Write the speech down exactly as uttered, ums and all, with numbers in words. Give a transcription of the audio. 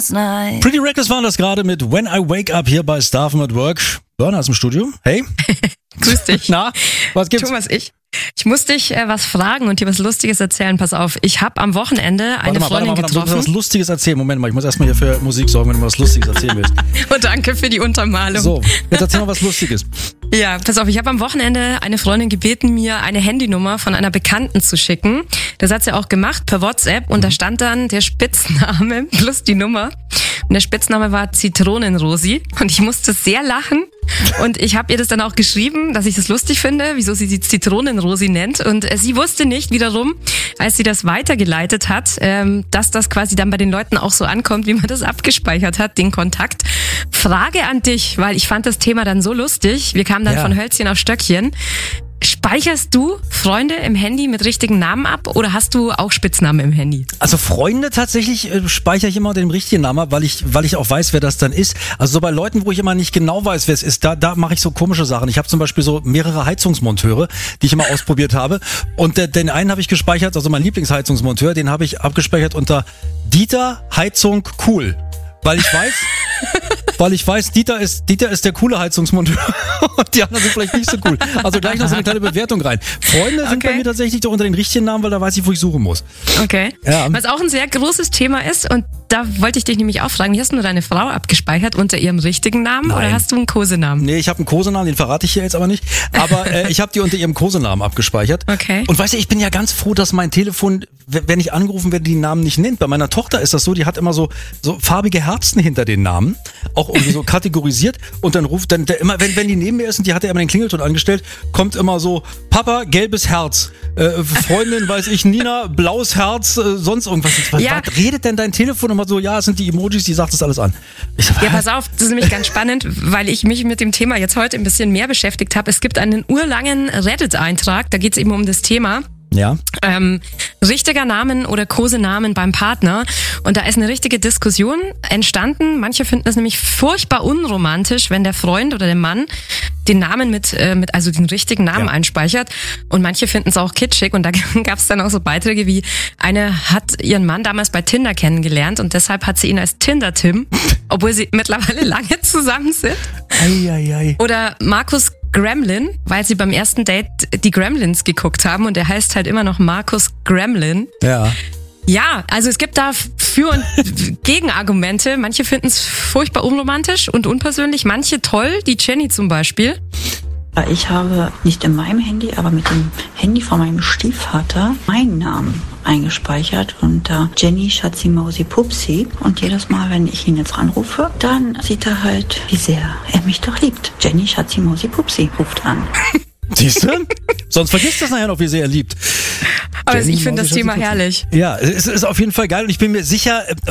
Pretty Reckless waren das gerade mit When I Wake Up hier bei Staffen at Work. Burner ist im Studio. Hey. Grüß dich. Na, was gibt's? Thomas, ich. Ich muss dich äh, was fragen und dir was Lustiges erzählen. Pass auf, ich habe am Wochenende eine warte mal, Freundin warte mal, warte mal, getroffen. was Lustiges erzählen. Moment mal, ich muss erstmal hier für Musik sorgen, wenn du was Lustiges erzählen willst. Und danke für die Untermalung. So, jetzt erzähl mal was Lustiges. Ja, pass auf, ich habe am Wochenende eine Freundin gebeten, mir eine Handynummer von einer Bekannten zu schicken. Das hat sie auch gemacht per WhatsApp und da stand dann der Spitzname plus die Nummer. Und der Spitzname war Zitronenrosi und ich musste sehr lachen. Und ich habe ihr das dann auch geschrieben, dass ich das lustig finde, wieso sie sie Zitronenrosi nennt. Und äh, sie wusste nicht wiederum, als sie das weitergeleitet hat, ähm, dass das quasi dann bei den Leuten auch so ankommt, wie man das abgespeichert hat, den Kontakt. Frage an dich, weil ich fand das Thema dann so lustig. Wir kamen dann Ja. von Hölzchen auf Stöckchen. Speicherst du Freunde im Handy mit richtigen Namen ab oder hast du auch Spitznamen im Handy? Also Freunde tatsächlich äh, speichere ich immer den richtigen Namen, ab, weil ich weil ich auch weiß, wer das dann ist. Also so bei Leuten, wo ich immer nicht genau weiß, wer es ist, da da mache ich so komische Sachen. Ich habe zum Beispiel so mehrere Heizungsmonteure, die ich immer ausprobiert habe. Und äh, den einen habe ich gespeichert, also mein Lieblingsheizungsmonteur, den habe ich abgespeichert unter Dieter Heizung cool. Weil ich weiß, weil ich weiß, Dieter ist, Dieter ist der coole Heizungsmonteur und die anderen sind vielleicht nicht so cool. Also gleich noch so eine kleine Bewertung rein. Freunde sind Okay. bei mir tatsächlich unter den richtigen Namen, weil da weiß ich, wo ich suchen muss. Okay. Ja. Was auch ein sehr großes Thema ist und da wollte ich dich nämlich auch fragen, wie hast du deine Frau abgespeichert unter ihrem richtigen Namen Nein. oder hast du einen Kosenamen? Nee, ich habe einen Kosenamen, den verrate ich hier jetzt aber nicht. Aber äh, ich habe die unter ihrem Kosenamen abgespeichert. Okay. Und weißt du, ich bin ja ganz froh, dass mein Telefon, w- wenn ich angerufen werde, die Namen nicht nennt. Bei meiner Tochter ist das so, die hat immer so so farbige Herzen hinter den Namen, auch irgendwie so kategorisiert. Und dann ruft dann der immer, wenn wenn die neben mir ist und die hat ja immer den Klingelton angestellt, kommt immer so Papa gelbes Herz, äh, Freundin weiß ich Nina blaues Herz, äh, sonst irgendwas. Was, Ja. was redet denn dein Telefon immer so? Ja, es sind die Emojis, die sagt das alles an. Ich so, Ja, was? pass auf, das ist nämlich ganz spannend, weil ich mich mit dem Thema jetzt heute ein bisschen mehr beschäftigt habe. Es gibt einen urlangen Reddit-Eintrag, da geht es eben um das Thema. Ja. Ähm, richtiger Namen oder Kosenamen beim Partner. Und da ist eine richtige Diskussion entstanden. Manche finden es nämlich furchtbar unromantisch, wenn der Freund oder der Mann den Namen mit, äh, mit also den richtigen Namen Ja. einspeichert. Und manche finden es auch kitschig. Und da gab es dann auch so Beiträge wie, eine hat ihren Mann damals bei Tinder kennengelernt und deshalb hat sie ihn als Tinder-Tim, obwohl sie mittlerweile lange zusammen sind. Ei, ei, ei. Oder Markus Gremlin, weil sie beim ersten Date die Gremlins geguckt haben und der heißt halt immer noch Markus Gremlin. Ja. Ja, also es gibt da Für- und Gegenargumente. Manche finden es furchtbar unromantisch und unpersönlich, manche toll, die Jenny zum Beispiel. Ich habe nicht in meinem Handy, aber mit dem Handy von meinem Stiefvater meinen Namen eingespeichert unter Jenny Schatzi Mausi Pupsi. Und jedes Mal, wenn ich ihn jetzt anrufe, dann sieht er halt, wie sehr er mich doch liebt. Jenny Schatzi Mausi Pupsi ruft an. Siehst du? Sonst vergisst das nachher noch, wie sehr er liebt. Aber Jenny ich finde das Mausi Thema Schatzi Pupsi. herrlich. Ja, es ist auf jeden Fall geil und ich bin mir sicher,